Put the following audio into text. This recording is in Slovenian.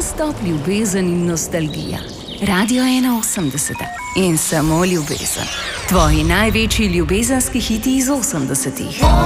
non-stop ljubezen in nostalgija. Radio 81 in samo ljubezen. Tvoji največji ljubezenski hiti iz 80-ih.